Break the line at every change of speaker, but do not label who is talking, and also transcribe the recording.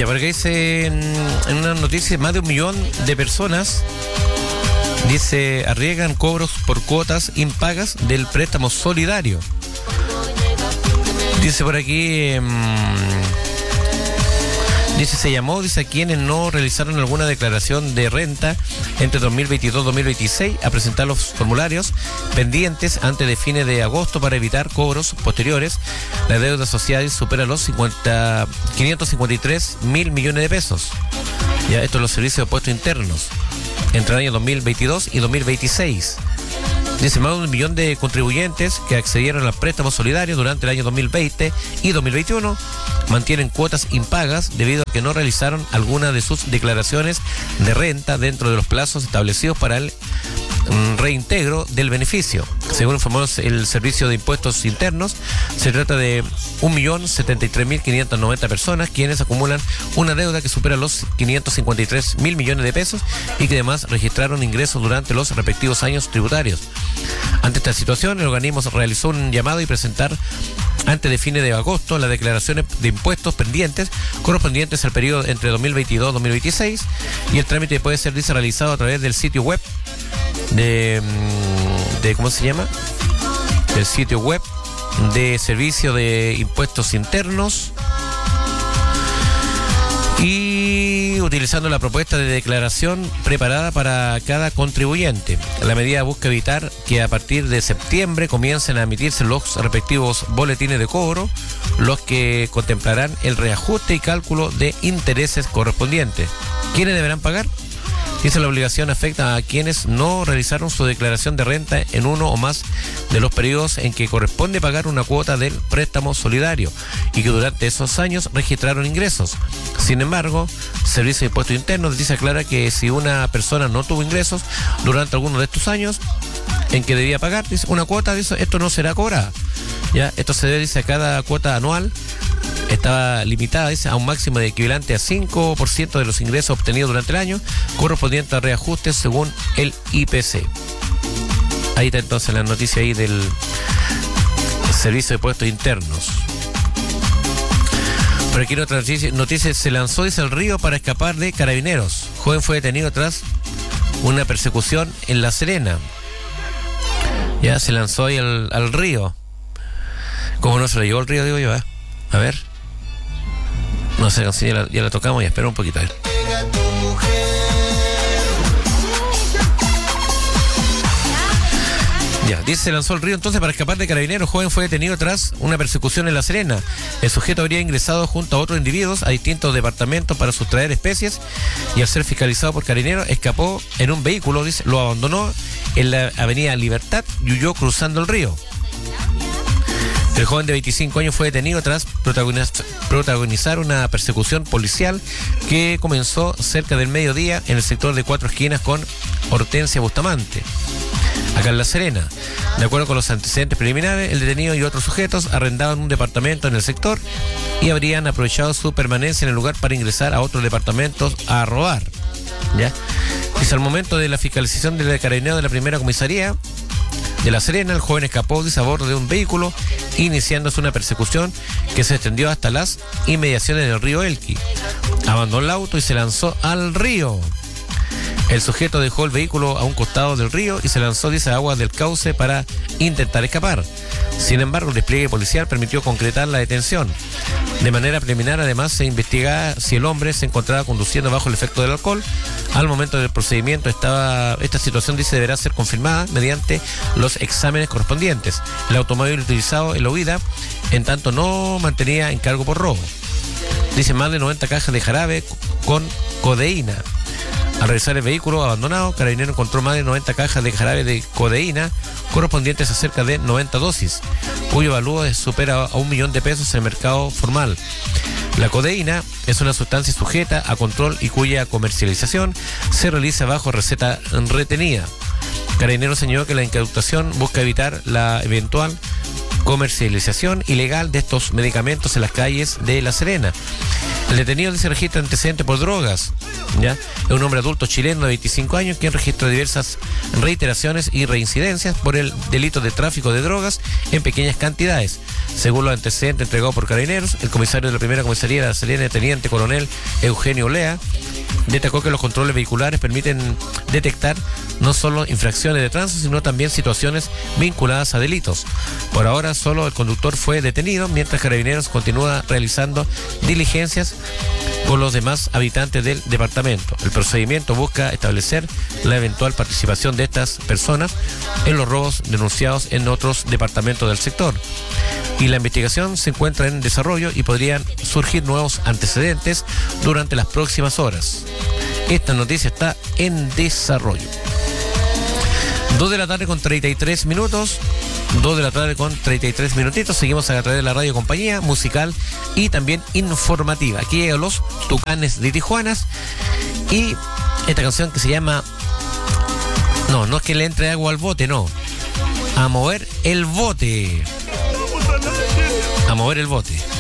Ya, porque dice en una noticia, más de 1 millón de personas, dice, arriesgan cobros por cuotas impagas del préstamo solidario. Dice por aquí, dice, se llamó, dice, a quienes no realizaron alguna declaración de renta entre 2022 y 2026 a presentar los formularios pendientes antes de fines de agosto para evitar cobros posteriores. La deuda social supera los 553 mil millones de pesos. Ya, esto es los servicios de impuestos internos entre el año 2022 y 2026. Dice, más de 1 millón de contribuyentes que accedieron al préstamo solidario durante el año 2020 y 2021 mantienen cuotas impagas debido a que no realizaron alguna de sus declaraciones de renta dentro de los plazos establecidos para el reintegro del beneficio. Según informó el Servicio de Impuestos Internos, se trata de 1.073.590 personas quienes acumulan una deuda que supera los 553 mil millones de pesos y que además registraron ingresos durante los respectivos años tributarios. Ante esta situación, el organismo realizó un llamado y presentar antes de fines de agosto las declaraciones de impuestos pendientes correspondientes al periodo entre 2022 y 2026, y el trámite puede ser, dice, realizado a través del sitio web de ¿cómo se llama? Del sitio web de Servicio de Impuestos Internos, y utilizando la propuesta de declaración preparada para cada contribuyente. La medida busca evitar que a partir de septiembre comiencen a emitirse los respectivos boletines de cobro, los que contemplarán el reajuste y cálculo de intereses correspondientes. ¿Quiénes deberán pagar? Dice, la obligación afecta a quienes no realizaron su declaración de renta en uno o más de los periodos en que corresponde pagar una cuota del préstamo solidario y que durante esos años registraron ingresos. Sin embargo, Servicio de Impuestos Internos dice, aclara que si una persona no tuvo ingresos durante alguno de estos años en que debía pagar, dice, una cuota, dice, esto no será cobrada. Ya, esto se debe, dice, a cada cuota anual. Estaba limitada, dice, a un máximo de equivalente a 5% de los ingresos obtenidos durante el año, correspondiente a reajustes según el IPC. Ahí está entonces la noticia ahí del Servicio de Impuestos Internos. Por aquí otra noticia, se lanzó, dice, al río para escapar de carabineros. Joven fue detenido tras una persecución en La Serena. Ya se lanzó ahí al río. ¿Cómo no se lo llevó al río, digo yo? A ver. No sé si ya la tocamos, y espera un poquito. A ver. Ya, dice, se lanzó al río entonces para escapar de carabineros. Joven fue detenido tras una persecución en La Serena. El sujeto habría ingresado junto a otros individuos a distintos departamentos para sustraer especies y, al ser fiscalizado por carabineros, escapó en un vehículo, dice, lo abandonó en la avenida Libertad y huyó cruzando el río. El joven de 25 años fue detenido tras protagonizar una persecución policial que comenzó cerca del mediodía en el sector de Cuatro Esquinas con Hortensia Bustamante, acá en La Serena. De acuerdo con los antecedentes preliminares, el detenido y otros sujetos arrendaban un departamento en el sector y habrían aprovechado su permanencia en el lugar para ingresar a otros departamentos a robar. ¿Ya? Dice, al momento de la fiscalización del carabinero de la primera comisaría de La Serena, el joven escapó, dice, a bordo de un vehículo, iniciándose una persecución que se extendió hasta las inmediaciones del río Elqui. Abandonó el auto y se lanzó al río. El sujeto dejó el vehículo a un costado del río y se lanzó, dice, a aguas del cauce para intentar escapar. Sin embargo, el despliegue policial permitió concretar la detención. De manera preliminar, además, se investigaba si el hombre se encontraba conduciendo bajo el efecto del alcohol. Al momento del procedimiento, esta situación, dice, deberá ser confirmada mediante los exámenes correspondientes. El automóvil utilizado en la huida, en tanto, no mantenía encargo por robo. Dice, más de 90 cajas de jarabe con codeína. Al revisar el vehículo abandonado, Carabinero encontró más de 90 cajas de jarabe de codeína correspondientes a cerca de 90 dosis, cuyo valor supera a 1 millón de pesos en el mercado formal. La codeína es una sustancia sujeta a control y cuya comercialización se realiza bajo receta retenida. Carabinero señaló que la incautación busca evitar la eventual comercialización ilegal de estos medicamentos en las calles de La Serena. El detenido se registra antecedente por drogas, ¿ya? Es un hombre adulto chileno de 25 años quien registra diversas reiteraciones y reincidencias por el delito de tráfico de drogas en pequeñas cantidades. Según los antecedentes entregados por Carabineros, el comisario de la primera comisaría de La Serena, teniente coronel Eugenio Olea, destacó que los controles vehiculares permiten detectar no solo infracciones de tránsito, sino también situaciones vinculadas a delitos. Por ahora, solo el conductor fue detenido, mientras Carabineros continúa realizando diligencias con los demás habitantes del departamento. El procedimiento busca establecer la eventual participación de estas personas en los robos denunciados en otros departamentos del sector. Y la investigación se encuentra en desarrollo y podrían surgir nuevos antecedentes durante las próximas horas. Esta noticia está en desarrollo. 2 de la tarde con 33 minutos. 2 de la tarde con 33 minutitos. Seguimos a través de la radio compañía musical y también informativa. Aquí llegan los Tucanes de Tijuanas y esta canción que se llama... No es que le entre agua al bote, no. A mover el bote. A mover el bote.